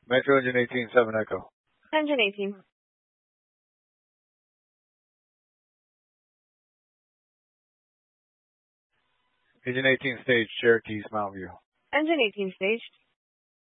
Metro Engine 18, 7 Echo. Engine 18. Engine 18 staged, Cherokee East Mountain View. Engine 18 staged.